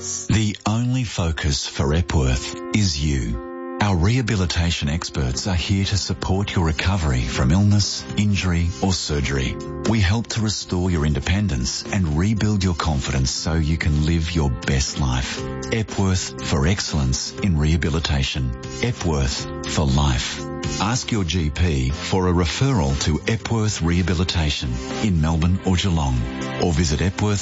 focus. The only focus for Epworth is you. Our rehabilitation experts are here to support your recovery from illness, injury or surgery. We help to restore your independence and rebuild your confidence so you can live your best life. Epworth for excellence in rehabilitation. Epworth for life. Ask your GP for a referral to Epworth Rehabilitation in Melbourne or Geelong, or visit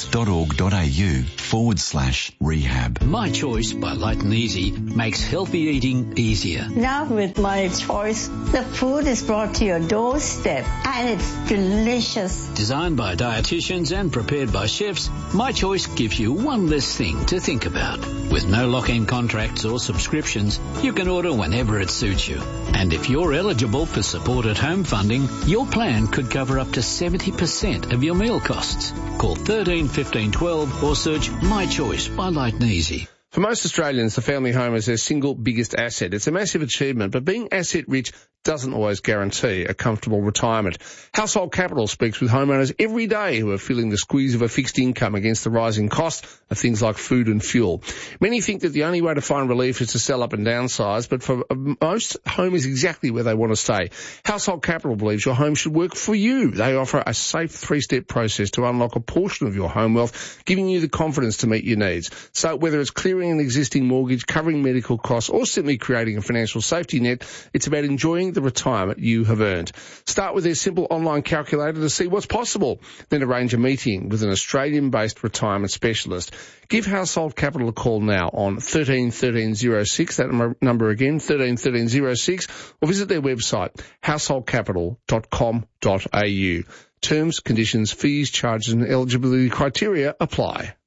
epworth.org.au/rehab. My Choice by Light and Easy makes healthy eating easier. Now with My Choice, the food is brought to your doorstep and it's delicious. Designed by dietitians and prepared by chefs, My Choice gives you one less thing to think about. With no lock-in contracts or subscriptions, you can order whenever it suits you. And if you're eligible for support at home funding, your plan could cover up to 70% of your meal costs. Call 13 15 12 or search My Choice by Light and Easy. For most Australians, the family home is their single biggest asset. It's a massive achievement, but being asset-rich doesn't always guarantee a comfortable retirement. Household Capital speaks with homeowners every day who are feeling the squeeze of a fixed income against the rising cost of things like food and fuel. Many think that the only way to find relief is to sell up and downsize, but for most, home is exactly where they want to stay. Household Capital believes your home should work for you. They offer a safe three-step process to unlock a portion of your home wealth, giving you the confidence to meet your needs. So whether it's clearing an existing mortgage, covering medical costs, or simply creating a financial safety net, it's about enjoying the retirement you have earned. Start with their simple online calculator to see what's possible. Then arrange a meeting with an Australian-based retirement specialist. Give Household Capital a call now on 13 13 06, that number again, 13 13 06, or visit their website, householdcapital.com.au. Terms, conditions, fees, charges and eligibility criteria apply.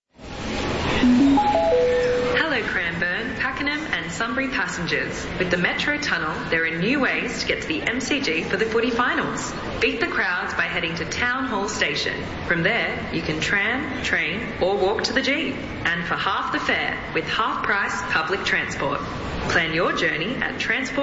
Sunbury passengers. With the Metro Tunnel, there are new ways to get to the MCG for the footy finals. Beat the crowds by heading to Town Hall Station. From there, you can tram, train or walk to the G. And for half the fare, with half-price public transport. Plan your journey at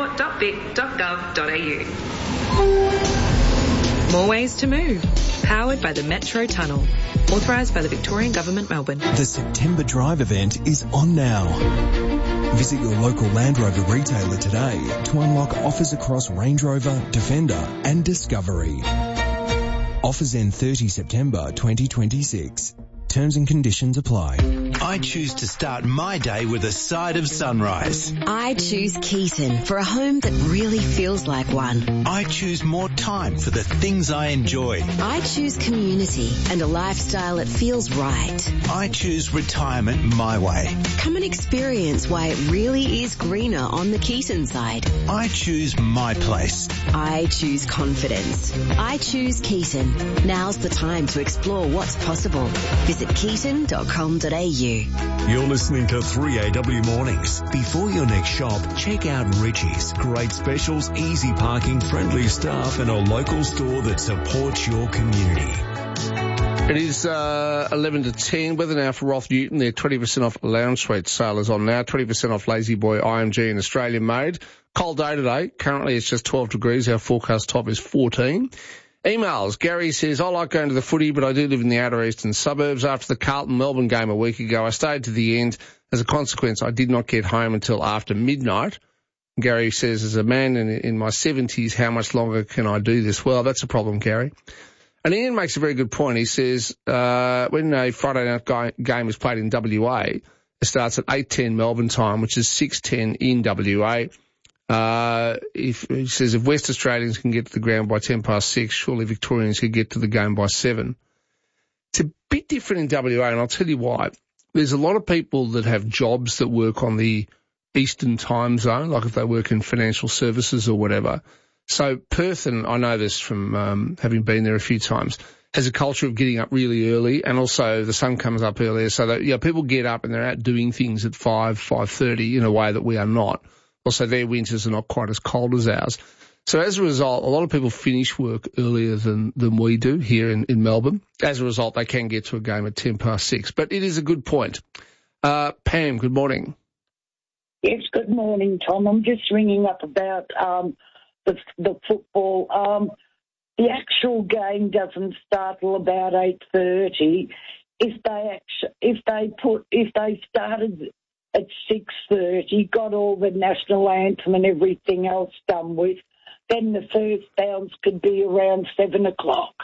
transport.vic.gov.au. More ways to move. Powered by the Metro Tunnel. Authorised by the Victorian Government, Melbourne. The September Drive event is on now. Visit your local Land Rover retailer today to unlock offers across Range Rover, Defender and Discovery. Offers end 30 September 2026. Terms and conditions apply. I choose to start my day with a side of sunrise. I choose Keaton for a home that really feels like one. I choose more time for the things I enjoy. I choose community and a lifestyle that feels right. I choose retirement my way. Come and experience why it really is greener on the Keaton side. I choose my place. I choose confidence. I choose Keaton. Now's the time to explore what's possible. Visit keaton.com.au. You're listening to 3AW Mornings. Before your next shop, check out Richie's. Great specials, easy parking, friendly staff and a local store that supports your community. It is 11 to 10. Weather now for Roth Newton. Their 20% off lounge suite sale is on now. 20% off Lazy Boy IMG and Australian made. Cold day today. Currently it's just 12 degrees. Our forecast top is 14. Emails. Gary says, I like going to the footy, but I do live in the outer eastern suburbs. After the Carlton-Melbourne game a week ago, I stayed to the end. As a consequence, I did not get home until after midnight. Gary says, as a man in my 70s, how much longer can I do this? Well, that's a problem, Gary. And Ian makes a very good point. He says, when a Friday night game is played in WA, it starts at 8:10 Melbourne time, which is 6:10 in WA. He says if West Australians can get to the ground by 6:10, surely Victorians could get to the game by 7. It's a bit different in WA, and I'll tell you why. There's a lot of people that have jobs that work on the eastern time zone, like if they work in financial services or whatever. So Perth, and I know this from having been there a few times, has a culture of getting up really early, and also the sun comes up earlier, so that people get up and they're out doing things at 5:30 in a way that we are not. Also, their winters are not quite as cold as ours. So as a result, a lot of people finish work earlier than we do here in Melbourne. As a result, they can get to a game at 6:10. But it is a good point. Pam, good morning. Yes, good morning, Tom. I'm just ringing up about the football. The actual game doesn't start till about 8:30. if they started at 6:30, got all the national anthem and everything else done with, then the first downs could be around 7 o'clock.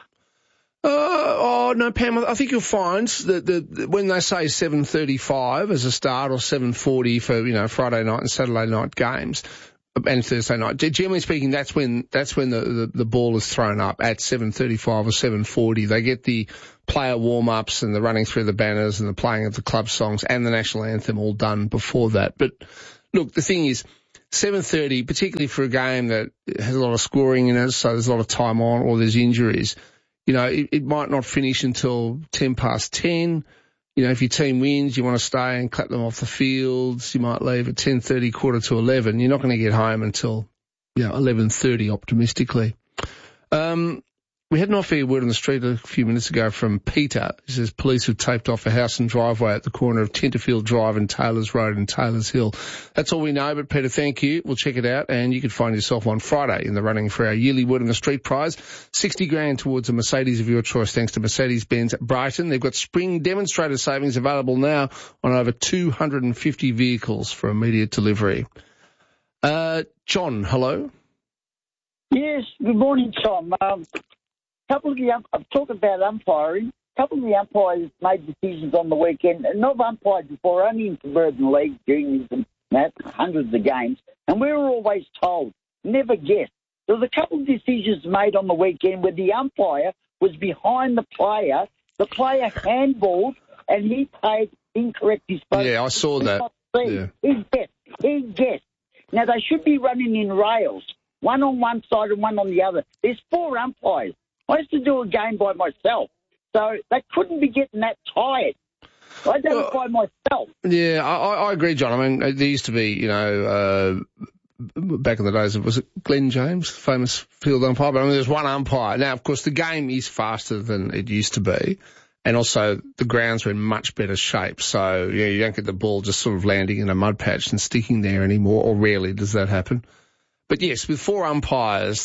No, Pam, I think you'll find that when they say 7:35 as a start or 7:40 for, Friday night and Saturday night games and Thursday night, generally speaking, that's when the ball is thrown up at 7:35 or 7:40. They get the player warm-ups and the running through the banners and the playing of the club songs and the national anthem all done before that. But look, the thing is, 7:30, particularly for a game that has a lot of scoring in it, so there's a lot of time on or there's injuries, it might not finish until 10 past 10. If your team wins, you want to stay and clap them off the fields. You might leave at 10:30, quarter to 11. You're not going to get home until, 11:30 optimistically. We had an off-air word on the street a few minutes ago from Peter. He says police have taped off a house and driveway at the corner of Tenterfield Drive and Taylor's Road and Taylor's Hill. That's all we know, but Peter, thank you. We'll check it out, and you can find yourself on Friday in the running for our yearly word on the street prize. $60,000 towards a Mercedes of your choice, thanks to Mercedes-Benz Brighton. They've got spring demonstrator savings available now on over 250 vehicles for immediate delivery. John, hello. Yes, good morning, Tom. I'm talking about umpiring. A couple of the umpires made decisions on the weekend, and not umpired before, only in suburban league, juniors and that, hundreds of games. And we were always told, never guess. There was a couple of decisions made on the weekend where the umpire was behind the player handballed, and he paid incorrect disposal. Yeah, I saw that. Yeah. He guessed. Now, they should be running in rails, one on one side and one on the other. There's 4 umpires. I used to do a game by myself, so they couldn't be getting that tired. I did it by myself. Yeah, I agree, John. I mean, there used to be, back in the days, was it Glenn James, famous field umpire? But there's one umpire. Now, of course, the game is faster than it used to be, and also the grounds are in much better shape. So, you don't get the ball just sort of landing in a mud patch and sticking there anymore, or rarely does that happen. But yes, with 4 umpires,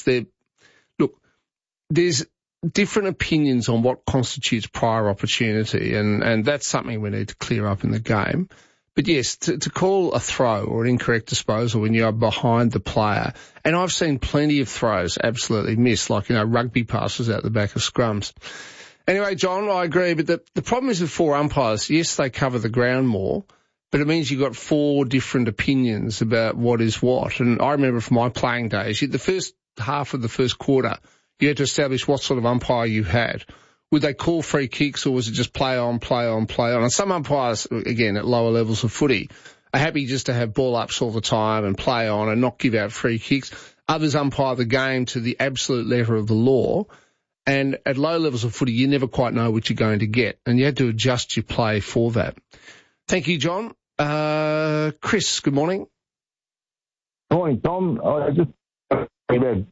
there's different opinions on what constitutes prior opportunity, and that's something we need to clear up in the game. But yes, to call a throw or an incorrect disposal when you are behind the player, and I've seen plenty of throws absolutely missed, like, rugby passes out the back of scrums. Anyway, John, I agree, but the problem is with 4 umpires, yes, they cover the ground more, but it means you've got 4 different opinions about what is what. And I remember from my playing days, the first half of the first quarter, you had to establish what sort of umpire you had. Would they call free kicks, or was it just play on, play on, play on? And some umpires, again, at lower levels of footy, are happy just to have ball ups all the time and play on and not give out free kicks. Others umpire the game to the absolute letter of the law. And at low levels of footy, you never quite know what you're going to get. And you had to adjust your play for that. Thank you, John. Chris, good morning. Morning, Tom. I just read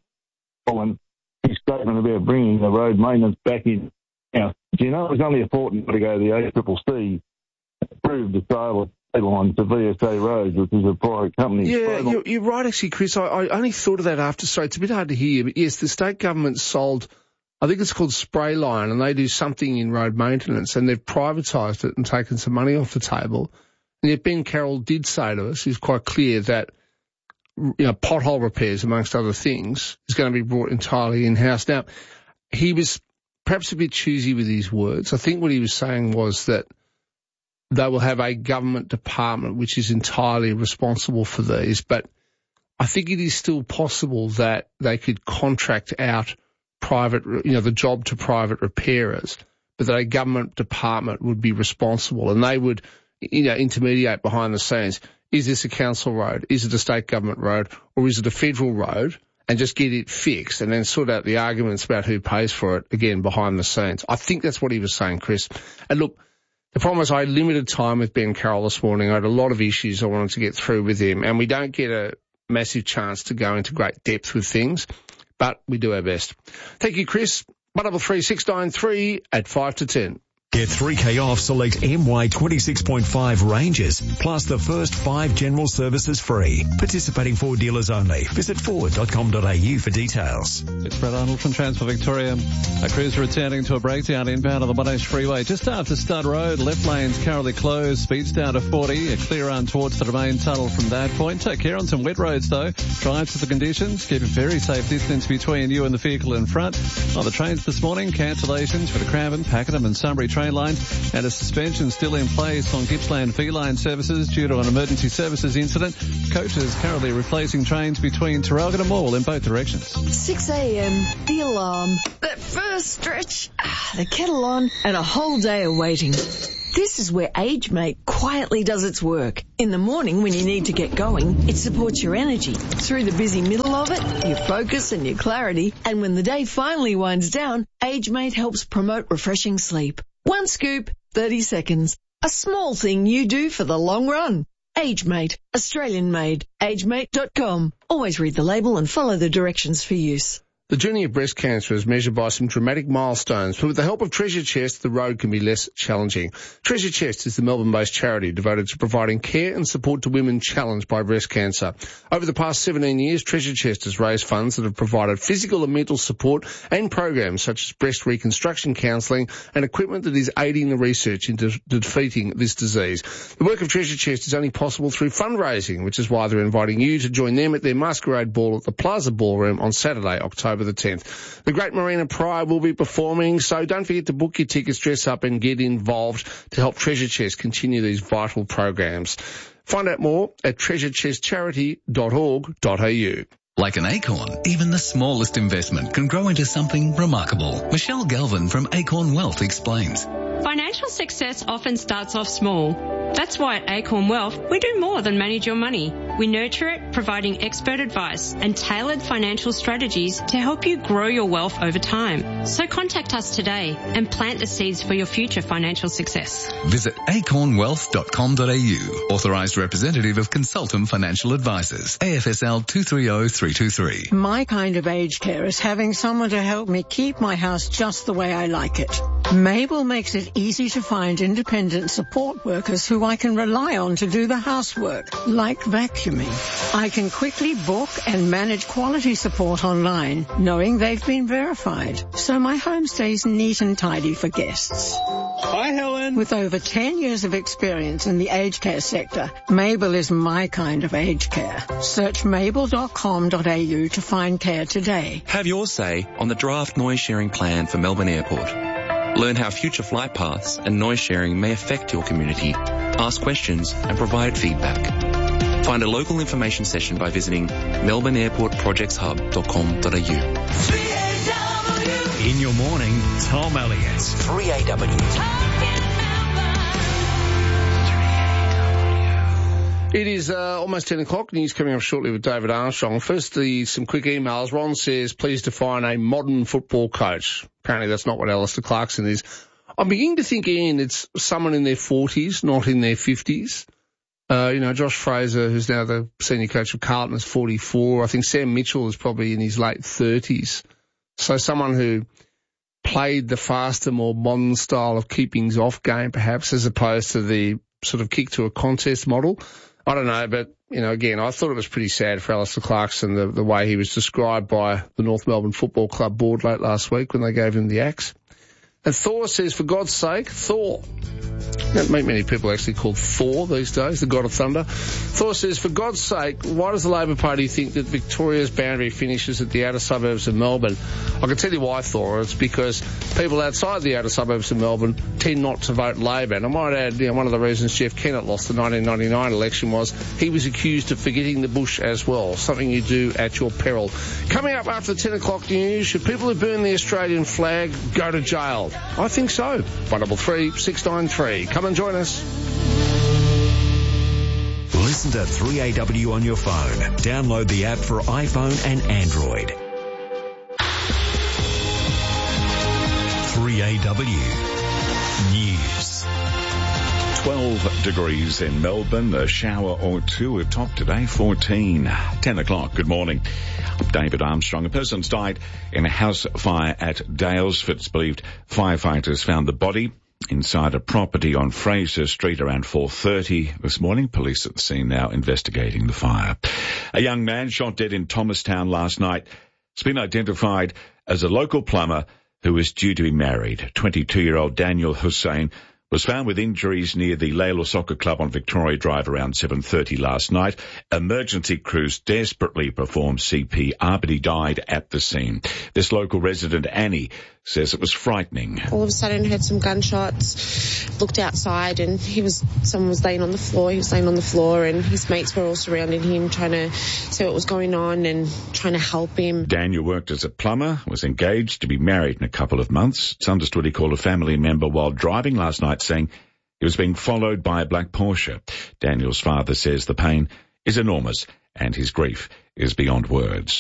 his statement about bringing the road maintenance back in. Now, do you know it was only a fortnight ago the ACCC approved the sale of lines to VSA Roads, which is a private company. Yeah, you're right, actually, Chris. I only thought of that after, so it's a bit hard to hear, but yes, the state government sold, I think it's called Sprayline, and they do something in road maintenance, and they've privatised it and taken some money off the table. And yet Ben Carroll did say to us, he's quite clear that pothole repairs, amongst other things, is going to be brought entirely in-house. Now, he was perhaps a bit choosy with his words. I think what he was saying was that they will have a government department which is entirely responsible for these, but I think it is still possible that they could contract out the job to private repairers, but that a government department would be responsible, and they would, intermediate behind the scenes. Is this a council road? Is it a state government road? Or is it a federal road? And just get it fixed and then sort out the arguments about who pays for it, again, behind the scenes. I think that's what he was saying, Chris. And look, the problem is I had limited time with Ben Carroll this morning. I had a lot of issues I wanted to get through with him, and we don't get a massive chance to go into great depth with things, but we do our best. Thank you, Chris. 133 693 at 5 to 10. Get 3K off select MY 26.5 ranges, plus the first 5 general services free. Participating Ford dealers only. Visit Ford.com.au for details. It's Brett Arnold from Transport Victoria. A cruiser returning to a breakdown inbound on the Monash Freeway just after Stud Road. Left lane's currently closed. Speeds down to 40. A clear run towards the Domain Tunnel from that point. Take care on some wet roads though. Drive to the conditions. Keep a very safe distance between you and the vehicle in front. On the trains this morning, cancellations for the Cranbourne, Pakenham and Sunbury train lines, and a suspension still in place on Gippsland V-Line services due to an emergency services incident. Coaches currently replacing trains between Terralgan and Mall in both directions. 6 a.m, the alarm, that first stretch, the kettle on, and a whole day of waiting. This is where AgeMate quietly does its work. In the morning when you need to get going, it supports your energy. Through the busy middle of it, your focus and your clarity. And when the day finally winds down, AgeMate helps promote refreshing sleep. One scoop, 30 seconds. A small thing you do for the long run. AgeMate, Australian made. AgeMate.com. Always read the label and follow the directions for use. The journey of breast cancer is measured by some dramatic milestones, but with the help of Treasure Chest, the road can be less challenging. Treasure Chest is the Melbourne-based charity devoted to providing care and support to women challenged by breast cancer. Over the past 17 years, Treasure Chest has raised funds that have provided physical and mental support and programs such as breast reconstruction counselling and equipment that is aiding the research into defeating this disease. The work of Treasure Chest is only possible through fundraising, which is why they're inviting you to join them at their Masquerade Ball at the Plaza Ballroom on Saturday, October the 10th. The Great Marina Pride will be performing, so don't forget to book your tickets, dress up and get involved to help Treasure Chest continue these vital programs. Find out more at treasurechestcharity.org.au. Like an acorn, even the smallest investment can grow into something remarkable. Michelle Galvin from Acorn Wealth explains. Financial success often starts off small. That's why at Acorn Wealth, we do more than manage your money. We nurture it, providing expert advice and tailored financial strategies to help you grow your wealth over time. So contact us today and plant the seeds for your future financial success. Visit acornwealth.com.au. Authorised representative of Consultum Financial Advisors. AFSL 230323. My kind of aged care is having someone to help me keep my house just the way I like it. Mabel makes it easy to find independent support workers who I can rely on to do the housework, like vacuuming. I can quickly book and manage quality support online, knowing they've been verified, so my home stays neat and tidy for guests. Hi, Helen. With over 10 years of experience in the aged care sector, Mabel is my kind of aged care. Search mabel.com.au to find care today. Have your say on the draft noise sharing plan for Melbourne Airport. Learn how future flight paths and noise sharing may affect your community. Ask questions and provide feedback. Find a local information session by visiting melbourneairportprojectshub.com.au. In your morning, Tom Elliott. 3AW. It is almost 10 o'clock. News coming up shortly with David Armstrong. First, some quick emails. Ron says, please define a modern football coach. Apparently that's not what Alistair Clarkson is. I'm beginning to think, Ian, it's someone in their 40s, not in their 50s. Josh Fraser, who's now the senior coach of Carlton, is 44. I think Sam Mitchell is probably in his late 30s. So someone who played the faster, more modern style of keepings off game, perhaps, as opposed to the sort of kick to a contest model. I don't know, but, again, I thought it was pretty sad for Alistair Clarkson, the way he was described by the North Melbourne Football Club board late last week when they gave him the axe. And Thor says, for God's sake, Thor. Don't meet many people actually called Thor these days, the god of thunder. Thor says, for God's sake, why does the Labor Party think that Victoria's boundary finishes at the outer suburbs of Melbourne? I can tell you why, Thor. It's because people outside the outer suburbs of Melbourne tend not to vote Labor. And I might add, one of the reasons Jeff Kennett lost the 1999 election was he was accused of forgetting the bush as well, something you do at your peril. Coming up after the 10 o'clock news, should people who burn the Australian flag go to jail? I think so. 133 693. Come and join us. Listen to 3AW on your phone. Download the app for iPhone and Android. 3AW News. 12 degrees in Melbourne, a shower or two at top today, 14. 10 o'clock, good morning. I'm David Armstrong. A person's died in a house fire at Dalesford. It's believed firefighters found the body inside a property on Fraser Street around 4:30 this morning. Police at the scene now investigating the fire. A young man shot dead in Thomastown last night has been identified as a local plumber who was due to be married. 22-year-old Daniel Hussein was found with injuries near the Layla Soccer Club on Victoria Drive around 7:30 last night. Emergency crews desperately performed CPR, but he died at the scene. This local resident, Annie, says it was frightening. All of a sudden, heard some gunshots, looked outside, and someone was laying on the floor. He was laying on the floor, and his mates were all surrounding him, trying to see what was going on and trying to help him. Daniel worked as a plumber, was engaged to be married in a couple of months. It's understood he called a family member while driving last night, saying he was being followed by a black Porsche. Daniel's father says the pain is enormous and his grief is beyond words.